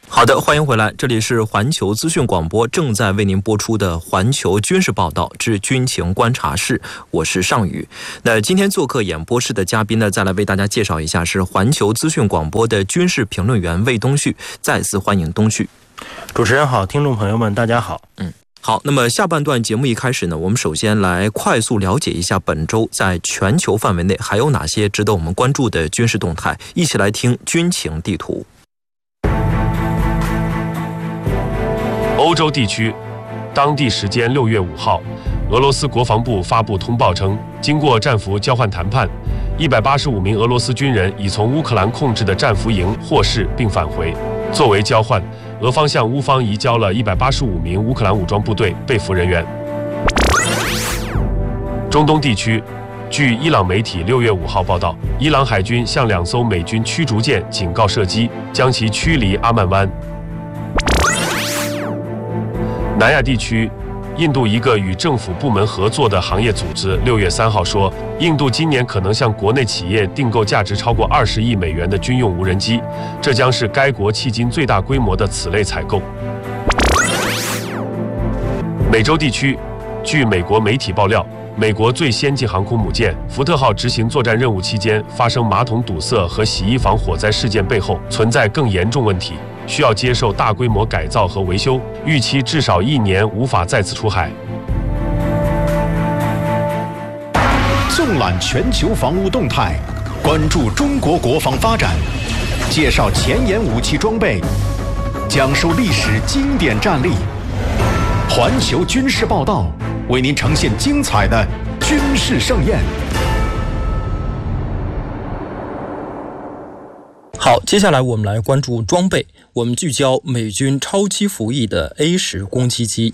好的，欢迎回来，这里是环球资讯广播正在为您播出的环球军事报道之军情观察室，我是尚宇。那今天做客演播室的嘉宾呢，再来为大家介绍一下，是环球资讯广播的军事评论员魏东旭。再次欢迎东旭。 主持人好，听众朋友们大家好。 好，那么下半段节目一开始呢，我们首先来快速了解一下本周在全球范围内还有哪些值得我们关注的军事动态，一起来听军情地图。 欧洲地区，当地时间6月5号，俄罗斯国防部发布通报称，经过战俘交换谈判，185名俄罗斯军人已从乌克兰控制的战俘营获释并返回。作为交换，俄方向乌方移交了185名乌克兰武装部队被俘人员。中东地区，据伊朗媒体6月5号报道，伊朗海军向2艘美军驱逐舰警告射击，将其驱离阿曼湾。南亚地区，印度一个与政府部门合作的行业组织6月3号说，印度今年可能向国内企业订购价值超过20亿美元的军用无人机，这将是该国迄今最大规模的此类采购。美洲地区，据美国媒体爆料，美国最先进航空母舰福特号执行作战任务期间发生马桶堵塞和洗衣房火灾事件背后存在更严重问题，需要接受大规模改造和维修，预期至少1年无法再次出海。 纵览全球防务动态，关注中国国防发展，介绍前沿武器装备，讲述历史经典战例。环球军事报道为您呈现精彩的军事盛宴。 好，接下来我们来关注装备，我们聚焦美军超期服役的 A10攻击机。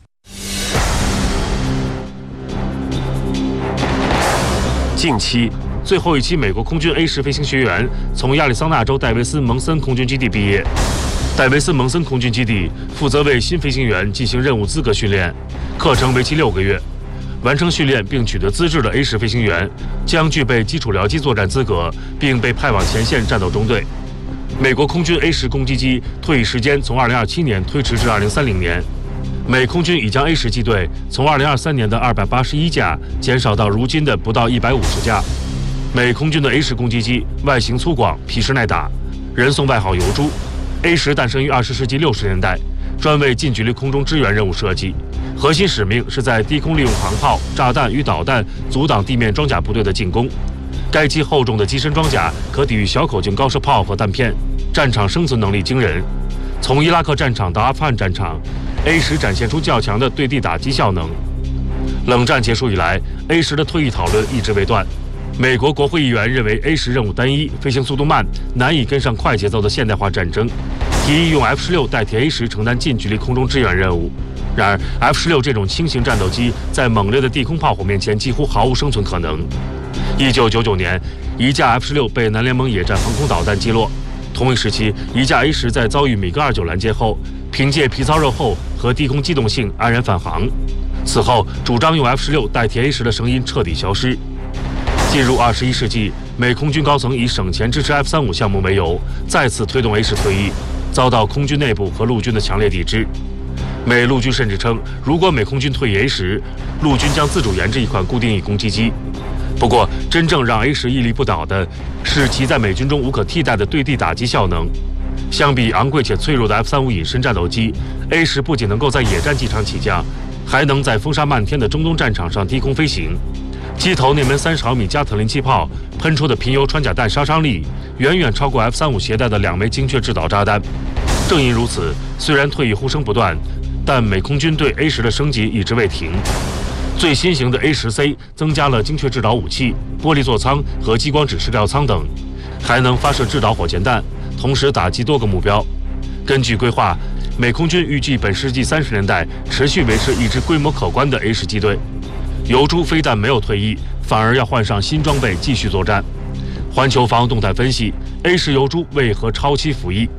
近期，最后一期美国空军 A10飞行学员从亚利桑那州戴维斯蒙森空军基地毕业。戴维斯蒙森空军基地负责为新飞行员进行任务资格训练，课程为期6个月。完成训练并取得资质的 A10飞行员将具备基础僚机作战资格，并被派往前线战斗中队。美国空军 A10攻击机退役时间从2027年推迟至2030年。美空军已将 A10机队从2023年的281架减少到如今的不到150架。美空军的 A10攻击机外形粗犷，皮实耐打，人送外号油猪。A10诞生于20世纪60年代，专为近距离空中支援任务设计，核心使命是在低空利用航炮、炸弹与导弹阻挡地面装甲部队的进攻。该机厚重的机身装甲可抵御小口径高射炮和弹片，战场生存能力惊人。从伊拉克战场到阿富汗战场， A10展现出较强的对地打击效能。冷战结束以来， A10的退役讨论一直未断。美国国会议员认为 A10任务单一，飞行速度慢，难以跟上快节奏的现代化战争，提议用 F-16代替 A10承担近距离空中支援任务。然而 F-16这种轻型战斗机在猛烈的地空炮火面前几乎毫无生存可能。1999年，一架 F-16被南联盟野战防空导弹击落。同一时期，一架 A10在遭遇米格29拦截后，凭借皮糙肉厚和低空机动性安然返航。此后，主张用 F-16代替 A10的声音彻底消失。进入21世纪，美空军高层以省钱支持 F-35项目为由，再次推动 A10退役，遭到空军内部和陆军的强烈抵制。美陆军甚至称，如果美空军退役 A10，陆军将自主研制一款固定翼攻击机。不过，真正让 A10屹立不倒的是其在美军中无可替代的对地打击效能。相比昂贵且脆弱的 F-35隐身战斗机， A10不仅能够在野战机场起降，还能在风沙漫天的中东战场上低空飞行。机头那门30毫米加特林气炮喷出的贫铀穿甲弹杀伤力远远超过 F-35携带的2枚精确制导炸弹。正因如此，虽然退役呼声不断，但美空军对 A10的升级一直未停。最新型的 A10C 增加了精确制导武器、玻璃座舱和激光指示料舱等，还能发射制导火箭弹，同时打击多个目标。根据规划，美空军预计本世纪30年代持续维持一支规模可观的 A10机队。油猪非但没有退役，反而要换上新装备继续作战。环球防动态分析 ：A10油猪为何超期服役？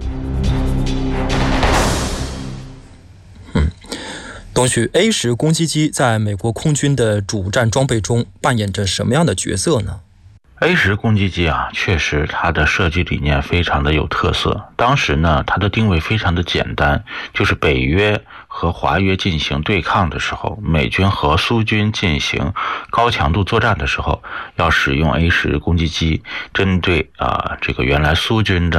东旭 ，A10攻击机在美国空军的主战装备中扮演着什么样的角色呢 A10攻击机啊，确实它的设计理念非常的有特色。当时呢，它的定位非常的简单，就是北约和华约进行对抗的时候，美军和苏军进行高强度作战的时候，要使用A10攻击机，针对这个原来苏军的